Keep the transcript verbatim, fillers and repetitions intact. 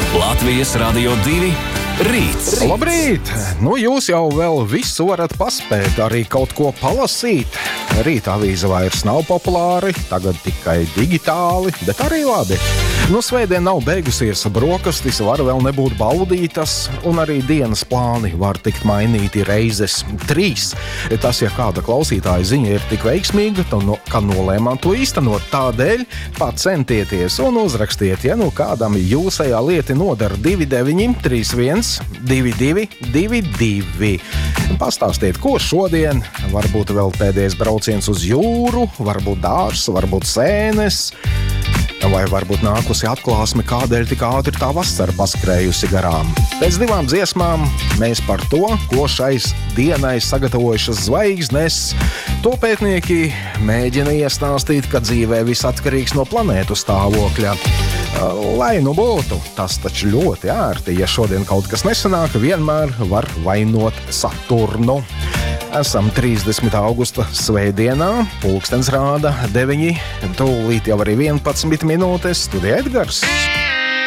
Latvijas Radio divi rīts. Labrīt! Nu, jūs jau vēl visu varat paspēt, arī kaut ko palasīt. Rīta avīze vairs nav populāri, tagad tikai digitāli, bet arī labi. Nu, svētdien nav beigusies, brokastis var vēl nebūt baudītas, un arī dienas plāni var tikt mainīti reizes trīs. Tas, ja kāda klausītāja ziņa ir tik veiksmīga, tad, no, ka nolēmām to īstenot, tādēļ pacentieties un uzrakstiet, ja nu kādam jūsējā lieta nodara divi deviņi trīs viens divi divi divi divi. Pastāstiet, ko šodien, varbūt vēl pēdējais brauciens uz jūru, varbūt dārs, varbūt sēnes, vai varbūt nākusi atklāsme, kādēļ tik ātri tā vasara paskrējusi garām. Pēc divām dziesmām mēs par to, ko šais dienai sagatavojušas zvaigznes. To pētnieki mēģina iestāstīt, ka dzīvē viss atkarīgs no planētu stāvokļa. Lai nu būtu, tas taču ļoti ērti, ja šodien kaut kas nesanāk, vienmēr var vainot Saturnu. Esam trīsdesmitā augusta svētdienā, pulkstens rāda deviņi, tūlīt jau arī vienpadsmit minūtes, studija Edgars.